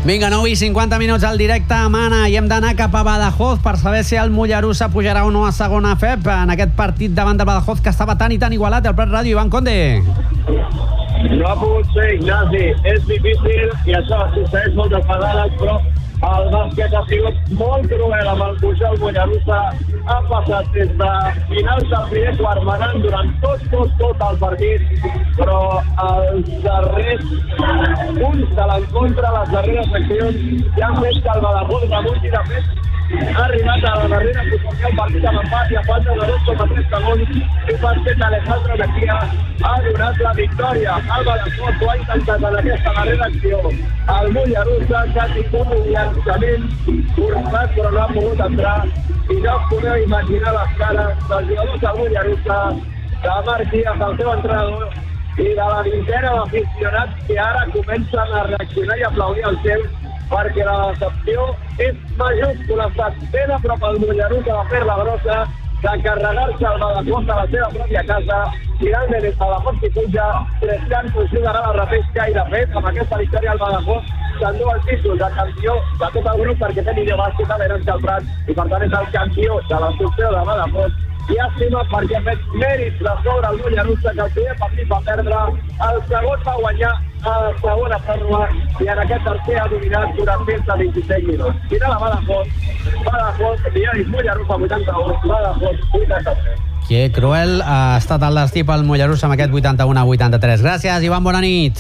Vinga, 9:50 al directe a Mana i hem d'anar cap a Badajoz per saber si el Mollerussa pujarà o no a segona FEP en aquest partit davant del Badajoz que estava tan i tan igualat. El Prat Ràdio, Ivan Conde. No ha pogut ser, Ignasi. És difícil i això succeeix moltes vegades, però el bàsquet ha sigut molt cruel amb el Pujol. El Mollerussa ha passat des de finals del primer quart manant durant tot el partit, però els darrers punts de l'encontre, les darreres accions, ja han fet que el Badajoz remunti. De fet, ha arribat a la darrera posició el partit amb empat i a falta de 2,3 segons un partit d'Alejandro Mejía ha donat la victòria. El Badajoz ho ha intentat en aquesta darrera acció. El Mollerussa que ha tingut un llançament forçat però no ha pogut entrar i ja us podeu imaginar les cares dels jugadors del Mollerussa, de Marc Díaz, el seu entrenador, i de la vintena d'aficionats que ara comencen a reaccionar i aplaudir els seus, perquè la decepció és majúscula. Ha estat ben a prop el Mollerussa de fer la grossa, de carregar-se el Badajoz a la seva pròpia casa. Finalment el Badajoz s'hi puja, Cristian jugarà la repesca i de fet amb aquesta victòria el Badajoz s'endú el títol de campió de tot el grup perquè té millor bàsquet a l'Herència al Prat i per tant és el campió de la sortida de Badajoz. I estima perquè ha fet mèrits de sobre el Mollerussa, que el primer partit va perdre, el segon va guanyar a la segona pròrroga i en aquest tercer ha dominat durant més de 26 minuts. Final a Badajoz, Mollerussa 81, Badajoz 83. Que cruel ha estat el destí pel Mollerussa amb aquest 81-83. Gràcies, Ivan, bona nit.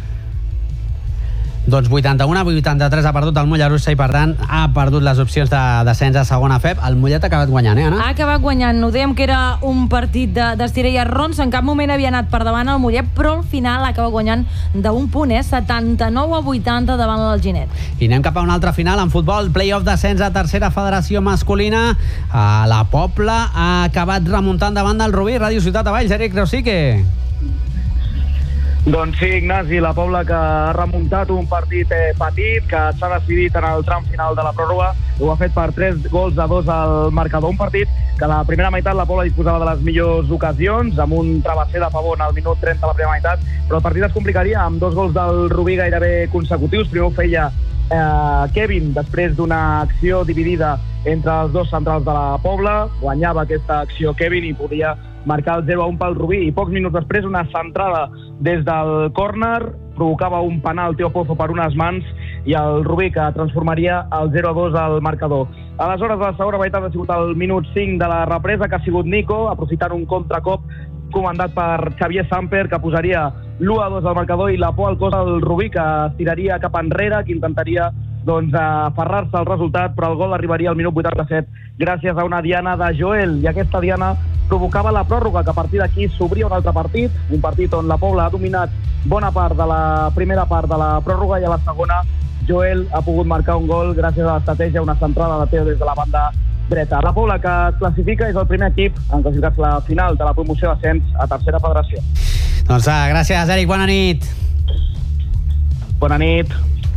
Doncs 81-83 ha perdut el Mollerussa i per tant ha perdut les opcions de descens a segona FEP. El Mollet ha acabat guanyant, Anna? Ha acabat guanyant. Ho dèiem que era un partit d'estira i arrons. En cap moment havia anat per davant el Mollet, però al final ha acabat guanyant d'un punt, 79-80 davant l'Alginet. I anem cap a una altra final en futbol. Playoff descens a tercera federació masculina. La Pobla ha acabat remuntant davant del Rubí. Ràdio Ciutat Avall, Eric Rosique. Doncs sí, Ignasi, la Pobla que ha remuntat un partit petit que s'ha decidit en el tram final de la pròrroga. Ho ha fet per 3-2 al marcador. Un partit que a la primera meitat la Pobla disposava de les millors ocasions, amb un travesser de Pavón al minut 30 a la primera meitat, però el partit es complicaria amb 2 gols del Rubí gairebé consecutius. Primer ho feia Kevin, després d'una acció dividida entre els dos centrals de la Pobla. Guanyava aquesta acció Kevin i podia marcar el 0-1 pel Rubí, i pocs minuts després una centrada des del córner provocava un penal Teo Pozo per unes mans i el Rubí que transformaria el 0-2 al marcador. Aleshores, la segona meitat ha sigut el minut 5 de la represa, que ha sigut Nico, aprofitant un contracop comandat per Xavier Samper, que posaria l'1-2 al marcador, i la por al cos del Rubí, que es tiraria cap enrere, que intentaria aferrar-se al resultat, però el gol arribaria al minut 87 gràcies a una diana de Joel, i aquesta diana provocava la pròrroga, que a partir d'aquí s'obria un altre partit, un partit on la Pobla ha dominat bona part de la primera part de la pròrroga, i a la segona Joel ha pogut marcar un gol gràcies a l'estratègia, una centrada de Teo des de la banda dreta. La Pobla, que es classifica, és el primer equip en classificar-se la final de la promoció d'ascens a tercera federació. Doncs gràcies, Eric, bona nit. Bona nit.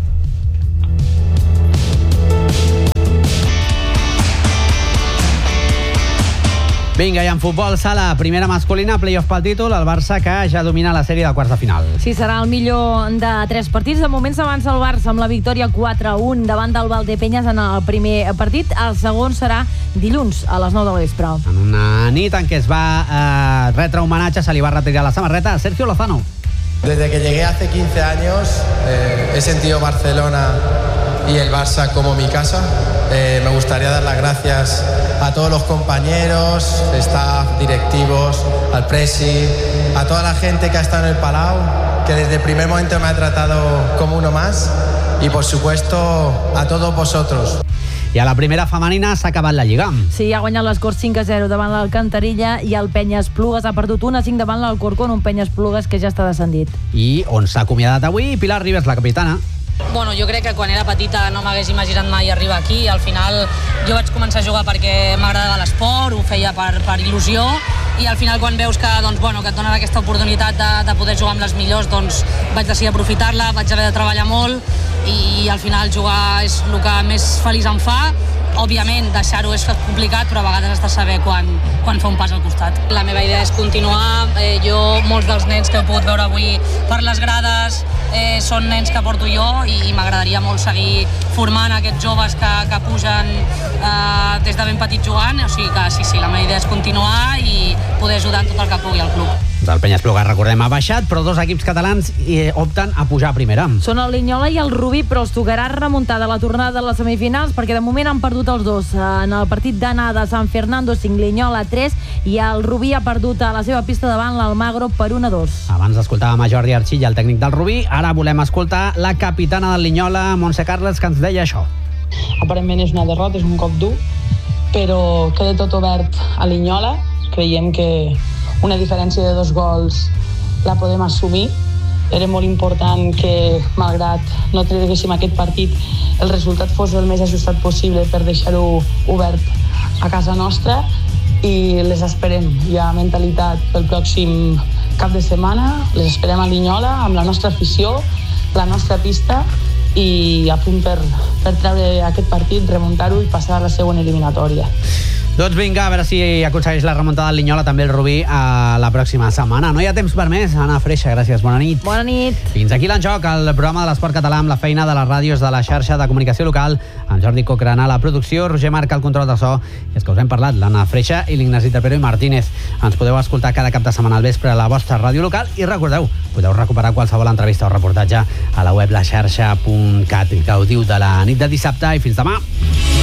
Vinga, i en futbol sala, primera masculina, playoff pel títol, el Barça que ja domina la sèrie de quarts de final. Sí, serà el millor de 3 partits. De moment s'avança el Barça amb la victòria 4-1 davant del Valdepeñas en el primer partit. El segon serà dilluns a les 9 de vespre. En una nit en què es va retre homenatge, se li va retirar la samarreta a Sergio Lozano. Desde que llegué hace 15 años he sentido Barcelona y el Barça como mi casa. Me gustaría dar las gracias a todos los compañeros, staff, directivos, al presi, a toda la gente que ha estado en el Palau, que desde el primer momento me ha tratado como uno más, y por supuesto a todos vosotros. I a la primera femenina s'ha acabat la Lliga. Sí, ha guanyat l'Escort 5-0 davant l'Alcantarilla, i el Penyes-Plugues ha perdut 1-5 davant l'Alcorcón, un Penyes-Plugues que ja està descendit. I on s'ha acomiadat avui Pilar Ribas, la capitana. Bueno, jo crec que quan era petita no m'hagués imaginat mai arribar aquí. Al final jo vaig començar a jugar perquè m'agradava l'esport, ho feia per il·lusió, i al final quan veus que, que et donen aquesta oportunitat de poder jugar amb les millors, vaig decidir aprofitar-la, vaig haver de treballar molt, i al final jugar és el que més feliç em fa. Òbviament, deixar-ho és complicat, però a vegades has de saber quan fer un pas al costat. La meva idea és continuar. Jo, molts dels nens que heu pogut veure avui per les grades, són nens que porto jo i m'agradaria molt seguir formant aquests joves que pugen des de ben petit jugant, o sigui que sí, la meva idea és continuar i poder ajudar en tot el que pugui al club. El Penyasplugà, recordem, ha baixat, però 2 equips catalans opten a pujar a primera. Són el Linyola i el Rubí, però els tocarà remuntar de la tornada de les semifinals, perquè de moment han perdut els dos. En el partit d'anada, San Fernando 5, Linyola 3, i el Rubí ha perdut a la seva pista davant l'Almagro per 1-2. Abans escoltàvem a Jordi Arxill, el tècnic del Rubí. Ara volem escoltar la capitana del Linyola, Montse Carles, que ens deia això. Aparentment és una derrota, és un cop dur, però queda tot obert a Linyola. Creiem que una diferència de 2 gols la podem assumir. Era molt important que, malgrat no traguéssim aquest partit, el resultat fos el més ajustat possible per deixar-ho obert a casa nostra, i les esperem. Hi ha mentalitat pel pròxim cap de setmana, les esperem a Linyola amb la nostra afició, la nostra pista, i a punt per treure aquest partit, remuntar-ho i passar a la següent eliminatòria. Doncs vinga, a veure si aconsegueix la remuntada del Linyola, també el Rubí, a la pròxima setmana. No hi ha temps per més. Anna Freixa, gràcies, bona nit. Bona nit. Fins aquí l'Enjoc, el programa de l'esport català amb la feina de les ràdios de la xarxa de comunicació local, amb Jordi Cochrane a la producció, Roger Marc al control de so, i és que us hem parlat, l'Anna Freixa i l'Ignasi Trapero i Martínez. Ens podeu escoltar cada cap de setmana al vespre a la vostra ràdio local, i recordeu, podeu recuperar qualsevol entrevista o reportatge a la web laxarxa.cat. Gaudiu de la nit de dissabte i fins demà.